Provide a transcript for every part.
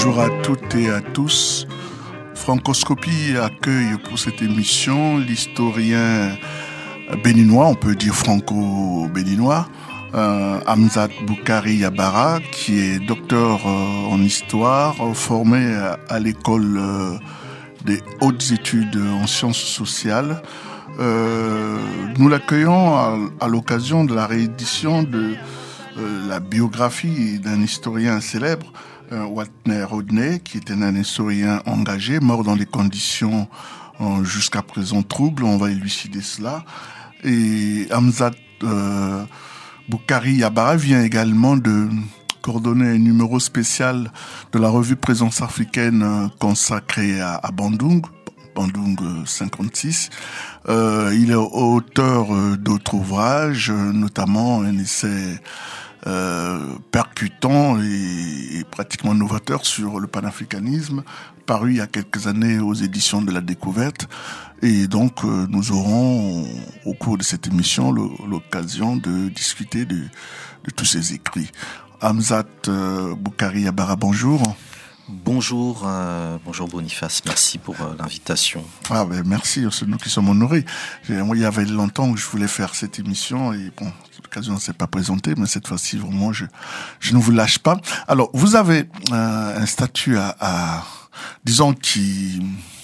Bonjour à toutes et à tous. Francoscopie accueille pour cette émission l'historien béninois, on peut dire franco-béninois, Hamzat Boukari Yabara, qui est docteur en histoire, formé à l'école des hautes études en sciences sociales. Nous l'accueillons à l'occasion de la réédition de la biographie d'un historien célèbre, Walter Rodney, qui était un historien engagé, mort dans des conditions jusqu'à présent troubles. On va élucider cela. Et Hamzat Boukari Yabara vient également de coordonner un numéro spécial de la revue Présence africaine consacrée à Bandung 56. Il est auteur d'autres ouvrages, notamment un essai percutant et pratiquement novateur sur le panafricanisme, paru il y a quelques années aux éditions de la Découverte. Et donc, nous aurons, au cours de cette émission, l'occasion de discuter de tous ces écrits. Hamzat Boukari Yabara, bonjour. Bonjour Boniface, merci pour l'invitation. Ah ben merci, c'est nous qui sommes honorés. Moi, il y avait longtemps que je voulais faire cette émission et bon, l'occasion ne s'est pas présentée, mais cette fois-ci vraiment je ne vous lâche pas. Alors, vous avez un statut disons qui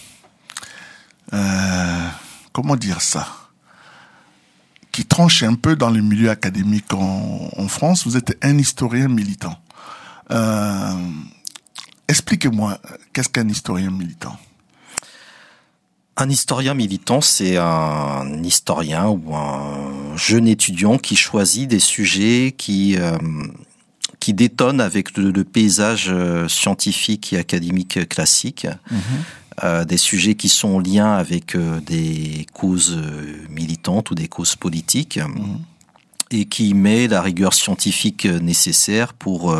comment dire ça, qui tranche un peu dans le milieu académique en France. Vous êtes un historien militant. Expliquez-moi, qu'est-ce qu'un historien militant ? Un historien militant, c'est un historien ou un jeune étudiant qui choisit des sujets qui détonnent avec le paysage scientifique et académique classique, des sujets qui sont en lien avec des causes militantes ou des causes politiques, et qui met la rigueur scientifique nécessaire pour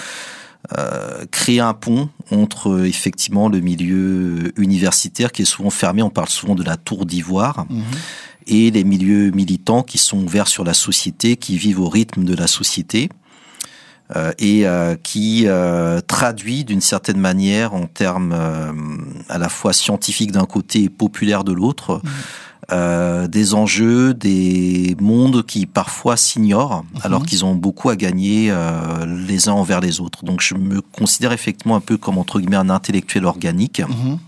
créer un pont entre effectivement le milieu universitaire qui est souvent fermé, on parle souvent de la tour d'ivoire, et les milieux militants qui sont ouverts sur la société, qui vivent au rythme de la société, et qui traduit d'une certaine manière en termes à la fois scientifiques d'un côté et populaires de l'autre, des enjeux, des mondes qui parfois s'ignorent, alors qu'ils ont beaucoup à gagner les uns envers les autres. Donc je me considère effectivement un peu comme, entre guillemets, un intellectuel organique.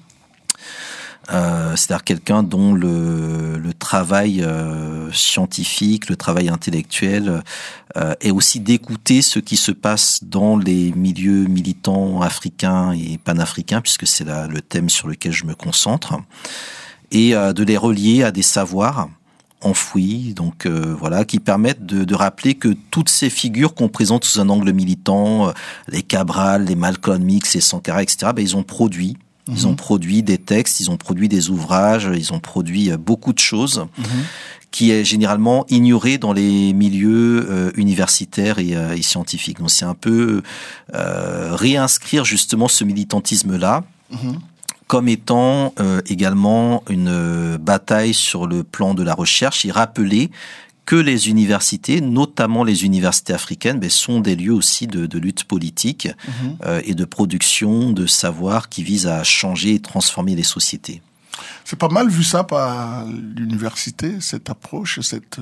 C'est-à-dire quelqu'un dont le travail scientifique, le travail intellectuel est aussi d'écouter ce qui se passe dans les milieux militants africains et panafricains, puisque c'est le thème sur lequel je me concentre, et de les relier à des savoirs enfouis, donc voilà, qui permettent de rappeler que toutes ces figures qu'on présente sous un angle militant, les Cabral, les Malcolm X, les Sankara, etc., ils ont produit. Ils ont produit des textes, ils ont produit des ouvrages, ils ont produit beaucoup de choses qui est généralement ignoré dans les milieux universitaires et scientifiques. Donc c'est un peu réinscrire justement ce militantisme-là comme étant également une bataille sur le plan de la recherche, et rappeler que les universités, notamment les universités africaines, sont des lieux aussi de lutte politique et de production de savoir qui visent à changer et transformer les sociétés. C'est pas mal vu ça par l'université, cette approche,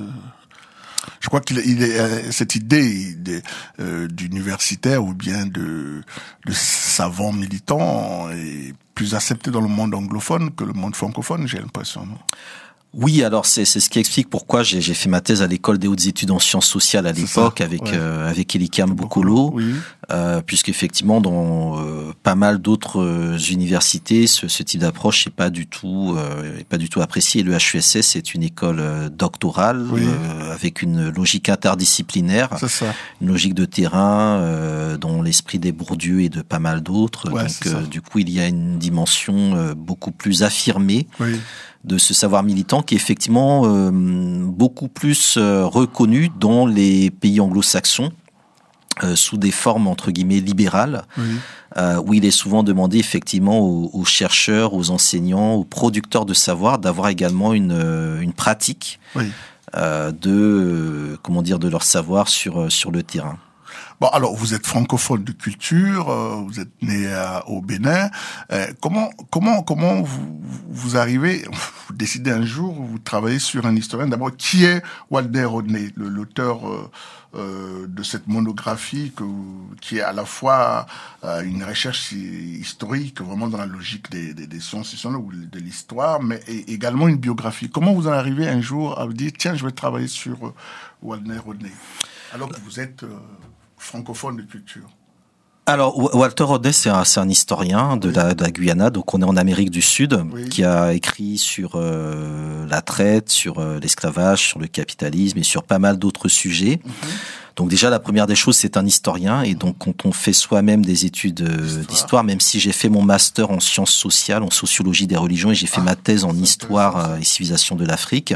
je crois cette idée d'universitaire ou bien de savant militant est plus acceptée dans le monde anglophone que le monde francophone, j'ai l'impression. Non ? Oui, alors c'est ce qui explique pourquoi j'ai fait ma thèse à l'école des hautes études en sciences sociales à l'époque avec Elikam Boukolo, puisqu'effectivement dans pas mal d'autres universités, ce type d'approche n'est pas du tout apprécié. Le HESS est une école doctorale avec une logique interdisciplinaire, une logique de terrain dans l'esprit des Bourdieu et de pas mal d'autres. Donc du coup, il y a une dimension beaucoup plus affirmée de ce savoir militant qui est effectivement beaucoup plus reconnu dans les pays anglo-saxons sous des formes entre guillemets libérales, où il est souvent demandé effectivement aux chercheurs, aux enseignants, aux producteurs de savoir d'avoir également une pratique de leur savoir sur le terrain. Bon, alors vous êtes francophone de culture, vous êtes né au Bénin. Comment vous arrivez, vous décidez un jour, vous travaillez sur un historien. D'abord, qui est Walter Rodney, l'auteur de cette monographie qui est à la fois une recherche historique, vraiment dans la logique des sciences ou de l'histoire, mais également une biographie. Comment vous en arrivez un jour à vous dire, tiens, je vais travailler sur Walter Rodney, alors que vous êtes francophone de culture? Alors, Walter Rodney, c'est un historien de la Guyana, donc on est en Amérique du Sud, qui a écrit sur la traite, sur l'esclavage, sur le capitalisme et sur pas mal d'autres sujets. Donc déjà, la première des choses, c'est un historien, et donc quand on fait soi-même des études d'histoire, même si j'ai fait mon master en sciences sociales, en sociologie des religions, et j'ai fait ma thèse en histoire et civilisation de l'Afrique,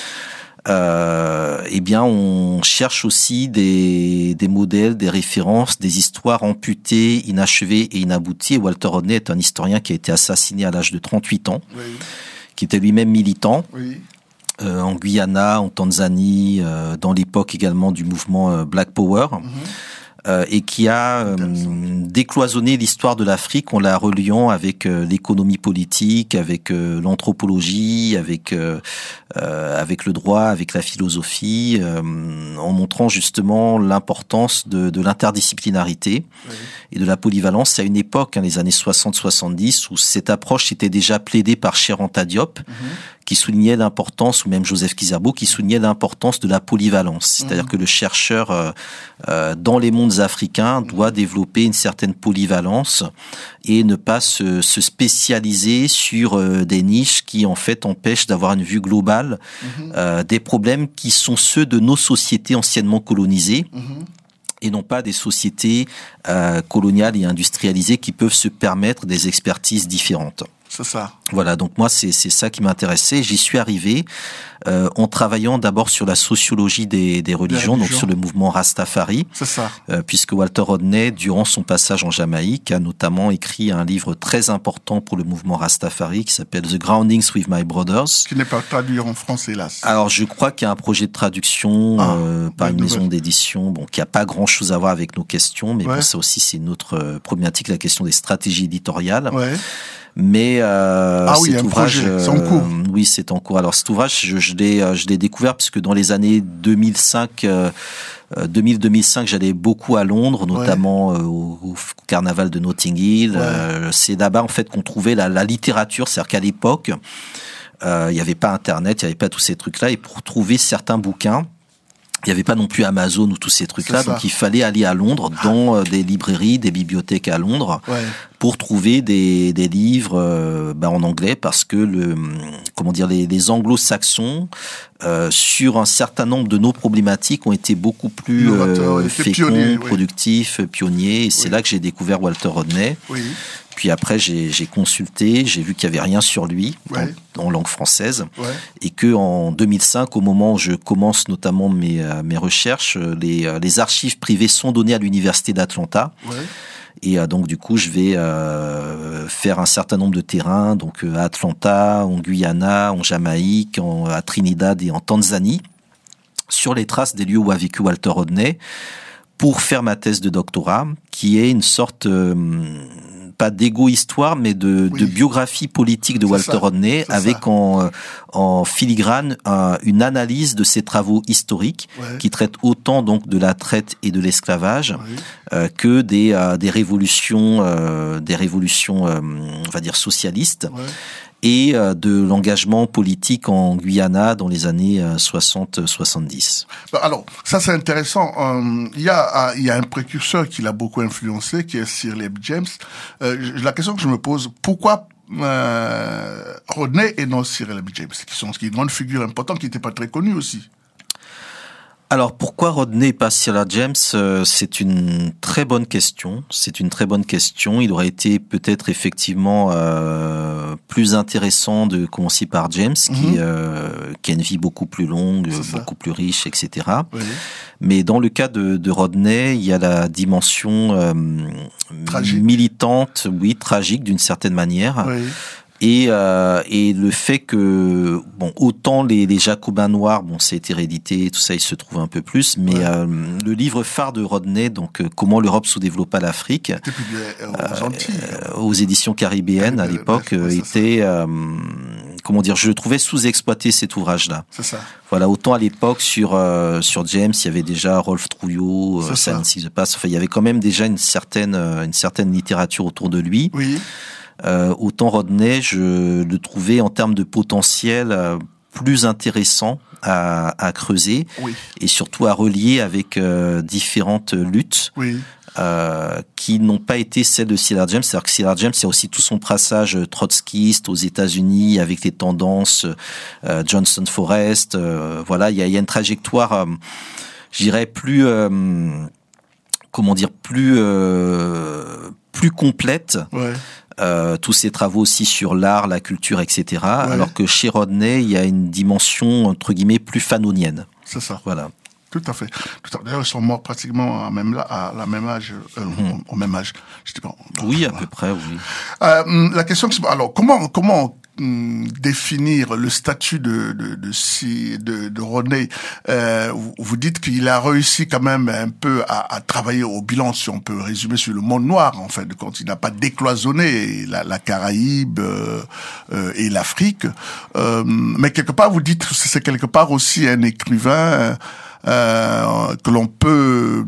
eh bien, on cherche aussi des modèles, des références, des histoires amputées, inachevées et inabouties. Et Walter Rodney est un historien qui a été assassiné à l'âge de 38 ans, qui était lui-même militant. En Guyana, en Tanzanie, dans l'époque également du mouvement Black Power, et qui a décloisonné l'histoire de l'Afrique en la reliant avec l'économie politique, avec l'anthropologie, avec le droit, avec la philosophie, en montrant justement l'importance de l'interdisciplinarité et de la polyvalence. À une époque, les années 60-70, où cette approche était déjà plaidée par Cheikh Anta Diop, qui soulignait l'importance, ou même Joseph Kizerbo, qui soulignait l'importance de la polyvalence. C'est-à-dire que le chercheur, dans les mondes africains, doit développer une certaine polyvalence et ne pas se spécialiser sur des niches qui, en fait, empêchent d'avoir une vue globale des problèmes qui sont ceux de nos sociétés anciennement colonisées. Et non pas des sociétés coloniales et industrialisées qui peuvent se permettre des expertises différentes. C'est ça. Voilà, donc moi, c'est ça qui m'intéressait. J'y suis arrivé en travaillant d'abord sur la sociologie des religions, donc sur le mouvement Rastafari. C'est ça. Puisque Walter Rodney, durant son passage en Jamaïque, a notamment écrit un livre très important pour le mouvement Rastafari qui s'appelle The Groundings with My Brothers. Qui n'est pas traduit en français, hélas. Alors, je crois qu'il y a un projet de traduction par une maison d'édition, bon, qui a pas grand-chose à voir avec nos questions, mais bon, ça aussi, c'est une autre problématique, la question des stratégies éditoriales. Mais cet ouvrage, c'est en cours. Oui, c'est en cours. Alors cet ouvrage, je l'ai découvert parce que dans les années 2005, 2000-2005, j'allais beaucoup à Londres, notamment au carnaval de Notting Hill. C'est là-bas en fait qu'on trouvait la littérature, c'est-à-dire qu'à l'époque, il n'y avait pas Internet, il n'y avait pas tous ces trucs-là, et pour trouver certains bouquins, il n'y avait pas non plus Amazon ou tous ces trucs-là, donc il fallait aller à Londres, dans des librairies, des bibliothèques à Londres, pour trouver des livres en anglais, parce que les anglo-saxons sur un certain nombre de nos problématiques ont été beaucoup plus féconds, productifs, pionniers, et c'est là que j'ai découvert Walter Rodney. Puis après, j'ai consulté, j'ai vu qu'il n'y avait rien sur lui en langue française, et que en 2005, au moment où je commence notamment mes recherches, les archives privées sont données à l'université d'Atlanta. Et donc du coup, je vais faire un certain nombre de terrains, donc à Atlanta, en Guyana, en Jamaïque, à Trinidad et en Tanzanie, sur les traces des lieux où a vécu Walter Rodney, pour faire ma thèse de doctorat, qui est une sorte pas d'égo-histoire, mais de biographie politique de Walter Rodney, avec en filigrane une analyse de ses travaux historiques, qui traitent autant donc de la traite et de l'esclavage que des révolutions, on va dire socialistes. Et de l'engagement politique en Guyana dans les années 60-70. Alors, ça c'est intéressant. Il y a un précurseur qui l'a beaucoup influencé, qui est Sir Leb James. La question que je me pose, pourquoi Rodney et non Sir Leb James, qui sont une grande figure importante, qui n'était pas très connue aussi? Alors, pourquoi Rodney et pas Sir James? C'est une très bonne question. C'est une très bonne question. Il aurait été peut-être effectivement plus intéressant de commencer par James, qui a une vie beaucoup plus longue, beaucoup plus riche, etc. Mais dans le cas de Rodney, il y a la dimension militante, tragique d'une certaine manière. Et le fait que autant les Jacobins noirs, c'est hérédité, tout ça, il se trouve un peu plus, mais le livre phare de Rodney, donc comment l'Europe sous-développa l'Afrique, aux Antilles, aux éditions caribéennes à l'époque, était je le trouvais sous-exploité, cet ouvrage-là. C'est ça. Voilà, autant à l'époque sur James, il y avait déjà Rolf Trouillot, Silence of the Past. Enfin, il y avait quand même déjà une certaine littérature autour de lui. Oui. Autant Rodney, je le trouvais en termes de potentiel plus intéressant à creuser, et surtout à relier avec différentes luttes. Oui. Qui n'ont pas été celles de Cillard James. C'est-à-dire que Cillard James, il y a aussi tout son brassage trotskiste aux États-Unis avec les tendances Johnson Forrest. Voilà, il y a une trajectoire, je dirais plus complète. Ouais. Tous ses travaux aussi sur l'art, la culture, etc. Ouais. Alors que chez Rodney, il y a une dimension entre guillemets plus fanonienne. C'est ça. Voilà. Tout à fait. D'ailleurs, ils sont morts pratiquement à la même âge, au même âge. Je dis bon. Oui, à peu près, oui. La question, alors, comment définir le statut de Rodney? Vous dites qu'il a réussi quand même un peu à travailler au bilan, si on peut résumer, sur le monde noir, en fait, quand il n'a pas décloisonné la Caraïbe et l'Afrique. Mais quelque part, vous dites que c'est quelque part aussi un écrivain que l'on peut,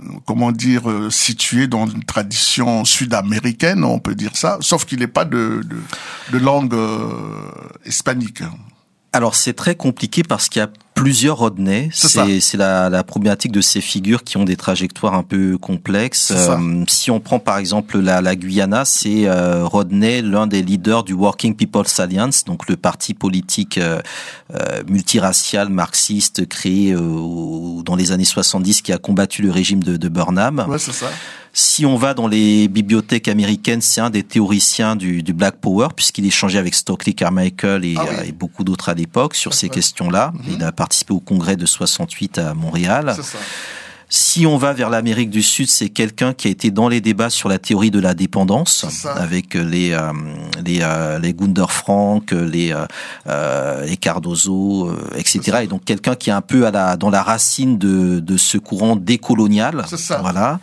situer dans une tradition sud-américaine, on peut dire ça, sauf qu'il n'est pas de langue hispanique. Alors c'est très compliqué parce qu'il y a plusieurs Rodney. C'est la problématique de ces figures qui ont des trajectoires un peu complexes. Si on prend par exemple la Guyana, c'est Rodney, l'un des leaders du Working People's Alliance, donc le parti politique multiracial marxiste créé dans les années 70 qui a combattu le régime de Burnham. Ouais, c'est ça. Si on va dans les bibliothèques américaines, c'est un des théoriciens du Black Power, puisqu'il échangeait avec Stokely Carmichael et beaucoup d'autres à l'époque sur ces questions-là. Il a participé au congrès de 68 à Montréal. C'est ça. Si on va vers l'Amérique du Sud, c'est quelqu'un qui a été dans les débats sur la théorie de la dépendance, avec les Gunder Frank, les Cardozo, etc. Et donc quelqu'un qui est un peu dans la racine de ce courant décolonial. C'est ça. Voilà.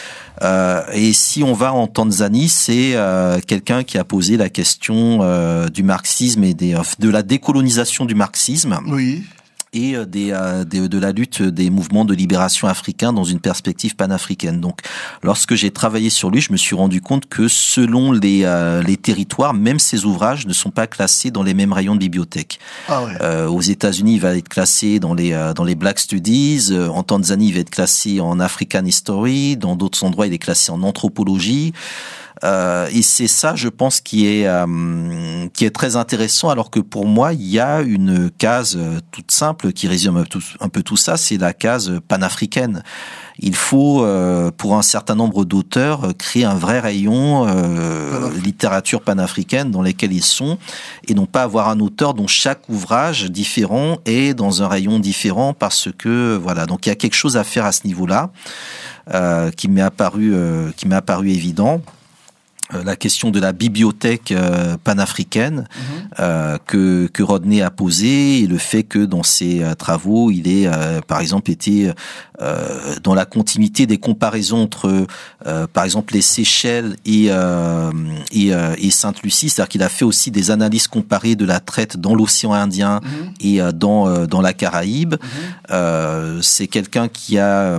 Et si on va en Tanzanie, c'est quelqu'un qui a posé la question du marxisme et de la décolonisation du marxisme. Oui. Et de la lutte des mouvements de libération africains dans une perspective panafricaine. Donc, lorsque j'ai travaillé sur lui, je me suis rendu compte que selon les territoires, même ces ouvrages ne sont pas classés dans les mêmes rayons de bibliothèque. Ah ouais. Aux États-Unis, il va être classé dans les Black Studies. En Tanzanie, il va être classé en African History. Dans d'autres endroits, il est classé en anthropologie. Et c'est ça, je pense, qui est très intéressant, alors que pour moi, il y a une case toute simple qui résume un peu tout ça, c'est la case panafricaine. Il faut, pour un certain nombre d'auteurs, créer un vrai rayon littérature panafricaine dans lesquels ils sont, et non pas avoir un auteur dont chaque ouvrage différent est dans un rayon différent, parce que voilà. Donc il y a quelque chose à faire à ce niveau-là qui m'est apparu évident. La question de la bibliothèque panafricaine que Rodney a posée, et le fait que dans ses travaux, il ait par exemple été dans la continuité des comparaisons entre par exemple les Seychelles et Sainte-Lucie, c'est-à-dire qu'il a fait aussi des analyses comparées de la traite dans l'océan Indien et dans la Caraïbe. C'est quelqu'un qui a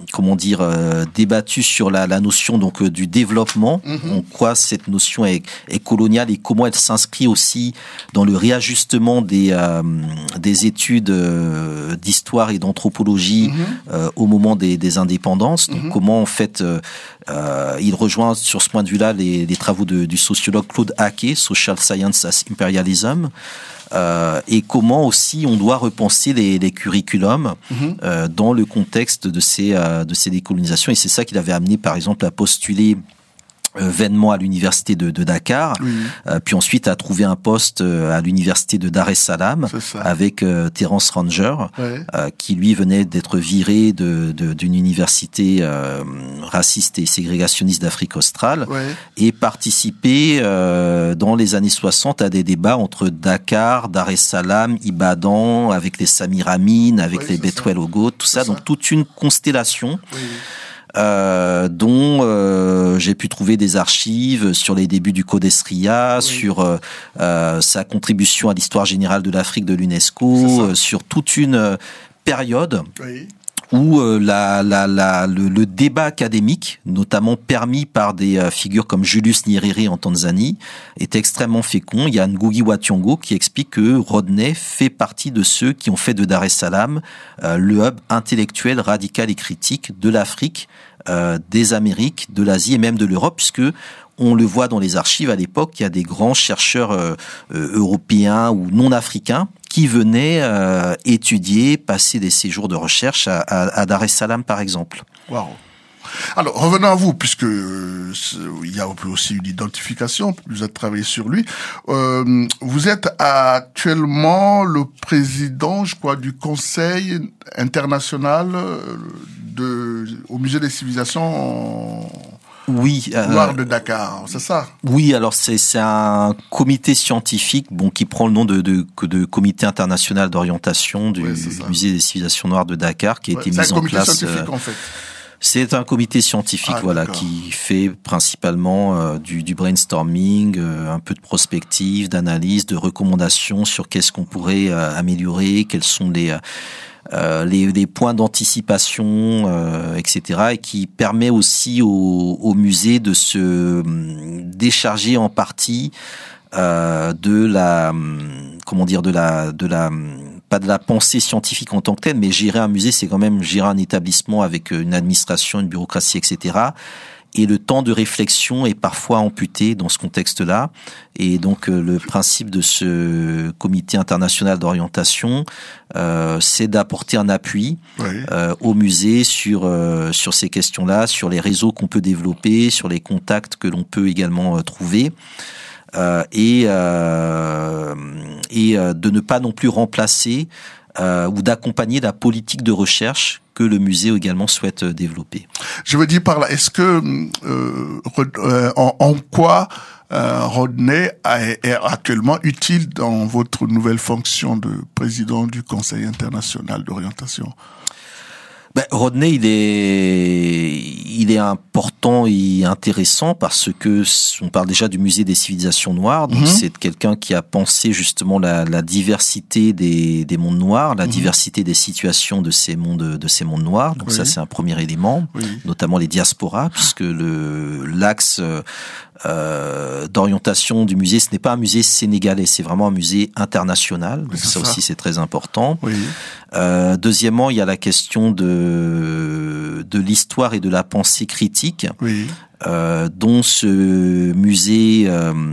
débattu sur la notion donc du développement. En quoi cette notion est coloniale et comment elle s'inscrit aussi dans le réajustement des études d'histoire et d'anthropologie au moment des indépendances. Donc comment en fait il rejoint sur ce point de vue-là les travaux du sociologue Claude Hackey, Social Science as Imperialism. Et comment aussi on doit repenser les curriculums dans le contexte de ces décolonisations. Et c'est ça qu'il avait amené par exemple à postuler vainement à l'université de Dakar, puis ensuite a trouvé un poste à l'université de Dar es Salaam avec Terence Ranger, qui lui venait d'être viré d'une université raciste et ségrégationniste d'Afrique australe, et participé dans les années 60 à des débats entre Dakar, Dar es Salaam, Ibadan, avec les Samir Amin, avec les Bethuel Ogo, tout ça, donc toute une constellation. Dont j'ai pu trouver des archives sur les débuts du Codesria, sur sa contribution à l'histoire générale de l'Afrique de l'UNESCO, sur toute une période où le débat académique, notamment permis par des figures comme Julius Nyerere en Tanzanie, est extrêmement fécond. Il y a Ngugi wa Thiong'o qui explique que Rodney fait partie de ceux qui ont fait de Dar es Salaam le hub intellectuel, radical et critique de l'Afrique, des Amériques, de l'Asie et même de l'Europe, puisque on le voit dans les archives à l'époque, il y a des grands chercheurs européens ou non africains qui venaient étudier, passer des séjours de recherche à Dar es Salaam, par exemple. Wow. Alors, revenons à vous, puisque il y a aussi une identification, vous avez travaillé sur lui. Vous êtes actuellement le président, je crois, du Conseil international au Musée des civilisations Noires de Dakar, c'est ça? Oui, alors c'est un comité scientifique, qui prend le nom de Comité international d'orientation du Musée des civilisations noires de Dakar, qui a été mis en place. C'est un comité scientifique, en fait. C'est un comité scientifique, qui fait principalement du brainstorming, un peu de prospective, d'analyse, de recommandations sur qu'est-ce qu'on pourrait améliorer, quels sont les points d'anticipation, etc., et qui permet aussi au musée de se décharger en partie de la pas de la pensée scientifique en tant que telle, mais gérer un musée, c'est quand même gérer un établissement avec une administration, une bureaucratie, etc. Et le temps de réflexion est parfois amputé dans ce contexte-là. Et donc, le principe de ce comité international d'orientation, c'est d'apporter un appui au musée sur ces questions-là, sur les réseaux qu'on peut développer, sur les contacts que l'on peut également trouver. Et de ne pas non plus remplacer ou d'accompagner la politique de recherche que le musée également souhaite développer. Je veux dire par là, est-ce que en quoi Rodney est actuellement utile dans votre nouvelle fonction de président du Conseil international d'orientation? Rodney, il est important et intéressant parce que on parle déjà du musée des civilisations noires. Donc c'est quelqu'un qui a pensé justement la diversité des mondes noirs, la diversité des situations de ces mondes noirs. Donc ça, c'est un premier élément, notamment les diasporas, puisque l'axe d'orientation du musée, ce n'est pas un musée sénégalais, c'est vraiment un musée international. Donc ça aussi, c'est très important. Deuxièmement, il y a la question de l'histoire et de la pensée critique, dont ce musée,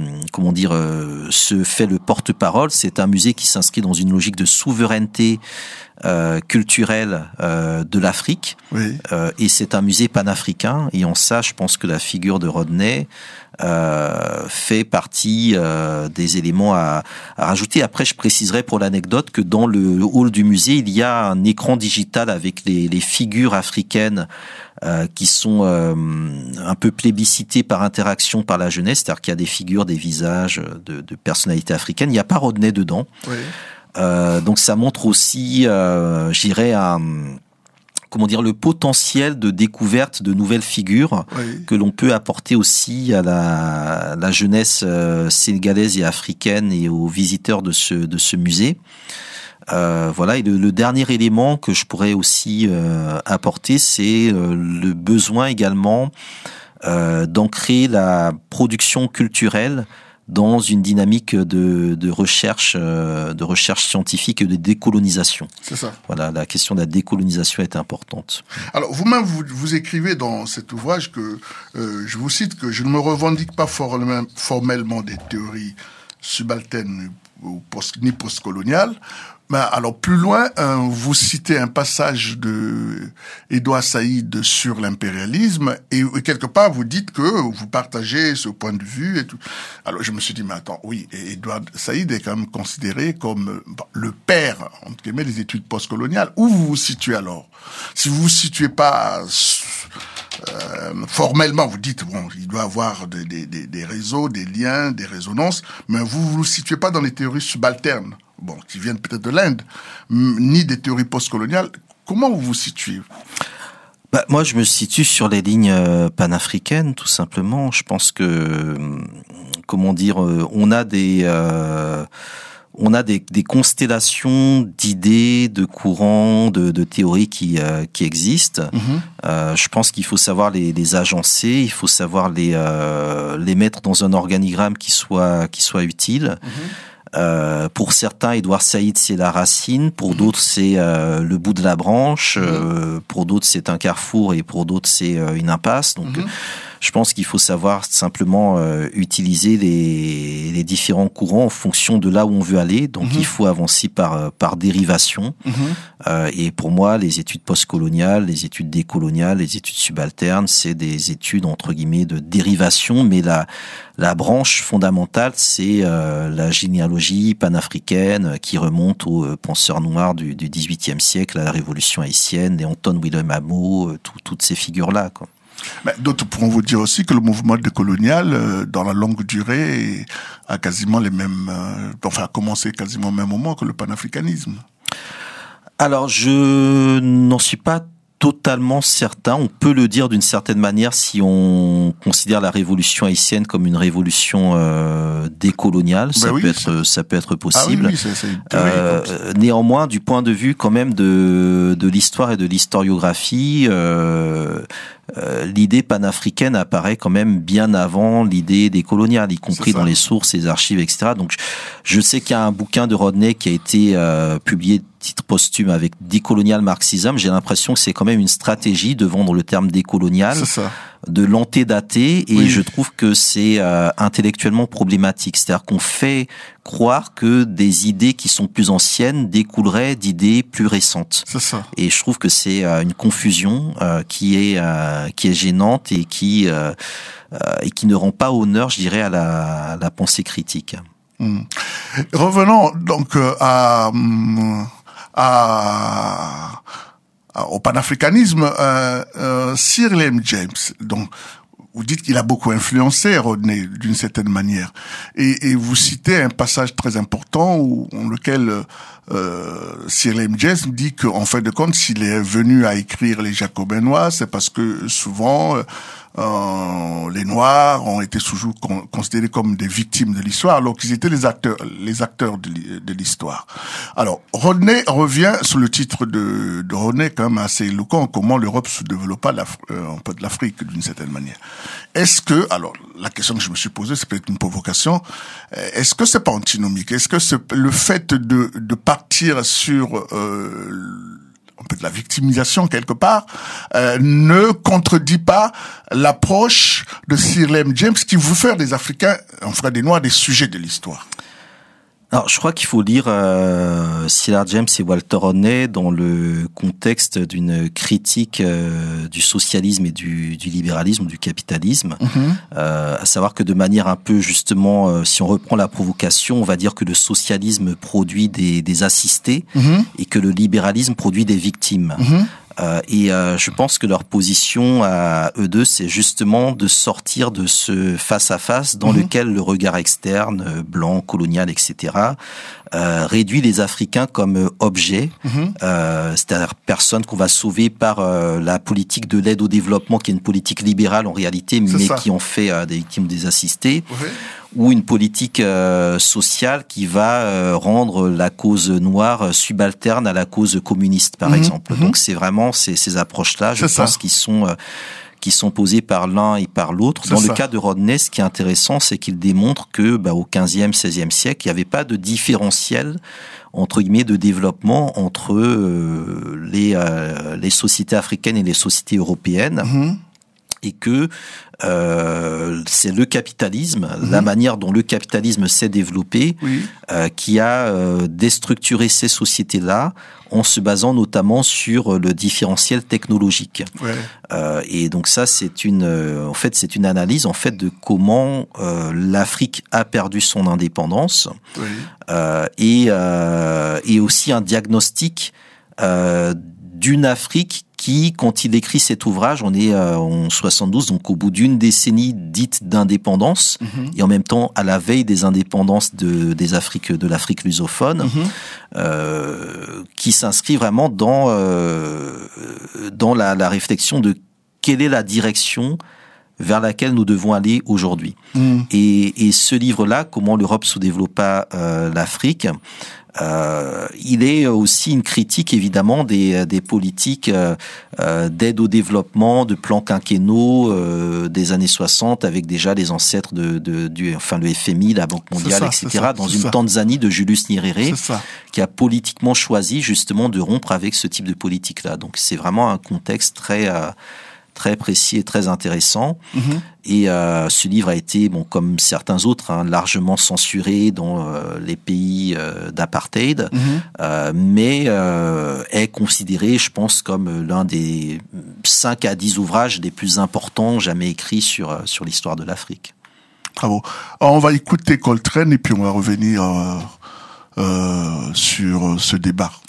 se fait le porte-parole. C'est un musée qui s'inscrit dans une logique de souveraineté culturelle de l'Afrique, et c'est un musée panafricain. Et en ça, je pense que la figure de Rodney fait partie des éléments à rajouter. Après, je préciserai pour l'anecdote que dans le hall du musée, il y a un écran digital avec les figures africaines qui sont un peu plébiscitées par interaction par la jeunesse, c'est-à-dire qu'il y a des figures, des visages de personnalités africaines. Il n'y a pas Rodney dedans. Donc ça montre aussi, je dirais, le potentiel de découverte de nouvelles figures que l'on peut apporter aussi à la jeunesse sénégalaise et africaine et aux visiteurs de ce musée. Et le dernier élément que je pourrais aussi apporter, c'est le besoin également d'ancrer la production culturelle dans une dynamique de recherche scientifique et de décolonisation. C'est ça. Voilà, la question de la décolonisation est importante. Alors, vous-même, vous écrivez dans cet ouvrage que, je vous cite, que je ne me revendique pas formellement des théories subalternes ni postcolonial. Mais alors plus loin, vous citez un passage de Édouard Saïd sur l'impérialisme et quelque part vous dites que vous partagez ce point de vue et tout. Alors je me suis dit mais attends, oui, Édouard Saïd est quand même considéré comme le père entre guillemets des études postcoloniales. Où vous vous situez alors? Si vous vous situez pas formellement, vous dites bon, il doit avoir des réseaux, des liens, des résonances, mais vous vous situez pas dans les théories subalternes. Bon, qui viennent peut-être de l'Inde, ni des théories postcoloniales. Comment vous vous situez? Moi, je me situe sur les lignes panafricaines, tout simplement. Je pense que, comment dire, on a des constellations d'idées, de courants, de théories qui existent. Je pense qu'il faut savoir les agencer, il faut savoir les mettre dans un organigramme qui soit utile. Pour certains, Édouard Saïd, c'est la racine. Pour d'autres, c'est le bout de la branche. Pour d'autres, c'est un carrefour. Et pour d'autres, c'est une impasse. Donc, je pense qu'il faut savoir simplement utiliser les différents courants en fonction de là où on veut aller. Donc, il faut avancer par dérivation. Et pour moi, les études postcoloniales, les études décoloniales, les études subalternes, c'est des études, entre guillemets, de dérivation. Mais la branche fondamentale, c'est la généalogie panafricaine qui remonte aux penseurs noirs du XVIIIe siècle, à la Révolution haïtienne, et Anton Willem Amo, toutes ces figures-là, quoi. Mais d'autres pourront vous dire aussi que le mouvement décolonial, dans la longue durée, a quasiment les mêmes, a commencé quasiment au même moment que le panafricanisme. Alors, je n'en suis pas totalement certain. On peut le dire d'une certaine manière si on considère la révolution haïtienne comme une révolution décoloniale. Ça peut être possible. Ah oui, c'est une théorie, néanmoins, du point de vue quand même de l'histoire et de l'historiographie, l'idée panafricaine apparaît quand même bien avant l'idée décoloniale, y compris dans les sources, les archives, etc. Donc, je sais qu'il y a un bouquin de Rodney qui a été publié titre posthume avec décolonial marxisme. J'ai l'impression que c'est quand même une stratégie de vendre le terme décolonial, de l'antédater, et je trouve que c'est intellectuellement problématique. C'est-à-dire qu'on fait croire que des idées qui sont plus anciennes découleraient d'idées plus récentes. C'est ça. Et je trouve que c'est une confusion qui est gênante et qui ne rend pas honneur, je dirais, à la pensée critique. Revenons donc au panafricanisme. Cyril M. James, donc vous dites qu'il a beaucoup influencé Rodney d'une certaine manière, et vous citez un passage très important dans lequel Cyril M. James dit qu'en fin de compte, s'il est venu à écrire les Jacobins noirs, c'est parce que souvent les Noirs ont été toujours considérés comme des victimes de l'histoire, alors qu'ils étaient les acteurs de l'histoire. Alors, Rodney revient sur le titre de Rodney, quand même assez éloquent, comment l'Europe se développa un peu de l'Afrique d'une certaine manière. Est-ce que, alors, la question que je me suis posée, c'est peut-être une provocation, est-ce que c'est pas antinomique? Est-ce que le fait de partir sur un peu de la victimisation quelque part, ne contredit pas l'approche de Cyril M. James qui veut faire des Africains, enfin des Noirs, des sujets de l'histoire? Alors, je crois qu'il faut lire Cyril James et Walter Rodney dans le contexte d'une critique du socialisme et du libéralisme, du capitalisme. À savoir que de manière un peu justement, si on reprend la provocation, on va dire que le socialisme produit des assistés et que le libéralisme produit des victimes. Et je pense que leur position à eux deux, c'est justement de sortir de ce face-à-face dans lequel le regard externe, blanc, colonial, etc., réduit les Africains comme objets, c'est-à-dire personnes qu'on va sauver par la politique de l'aide au développement, qui est une politique libérale en réalité, mais qui ont fait des victimes, des assistés. Ou une politique sociale qui va rendre la cause noire subalterne à la cause communiste, par exemple. Donc c'est vraiment ces approches-là, je pense, qui sont posées par l'un et par l'autre. Dans le cas de Rodney, ce qui est intéressant, c'est qu'il démontre que au 15e, 16e siècle, il n'y avait pas de différentiel entre guillemets de développement entre les sociétés africaines et les sociétés européennes. et que c'est le capitalisme, la manière dont le capitalisme s'est développé, qui a déstructuré ces sociétés-là en se basant notamment sur le différentiel technologique. Et donc ça, c'est une analyse en fait de comment l'Afrique a perdu son indépendance, et aussi un diagnostic d'une Afrique qui, quand il écrit cet ouvrage, on est en 72, donc au bout d'une décennie dite d'indépendance, et en même temps à la veille des indépendances de l'Afrique lusophone, qui s'inscrit vraiment dans la réflexion de quelle est la direction vers laquelle nous devons aller aujourd'hui. Et ce livre-là, comment l'Europe sous-développa l'Afrique, il est aussi une critique évidemment des politiques d'aide au développement, de plans quinquennaux des années 60, avec déjà les ancêtres le FMI, la Banque mondiale, etc. Dans une Tanzanie de Julius Nyerere, qui a politiquement choisi justement de rompre avec ce type de politique-là. Donc c'est vraiment un contexte très précis et très intéressant. Et ce livre a été, comme certains autres, largement censuré dans les pays d'apartheid, mais est considéré, je pense, comme l'un des 5 à 10 ouvrages les plus importants jamais écrits sur l'histoire de l'Afrique. Bravo. Alors, on va écouter Coltrane et puis on va revenir sur ce débat.